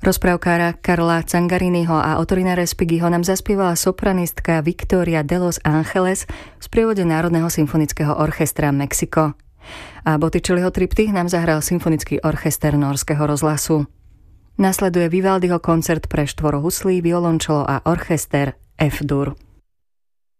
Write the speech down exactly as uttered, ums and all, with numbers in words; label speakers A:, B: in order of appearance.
A: Rozprávkára Karla Cangariniho a Otorina Respighiho nám zaspievala sopranistka Victoria de los Angeles v sprievode Národného symfonického orchestra Mexiko. A Botticelliho triptych nám zahral symfonický orchester Nórskeho rozhlasu. Nasleduje Vivaldiho koncert pre štvoro huslí, violončelo a orchester F-dur.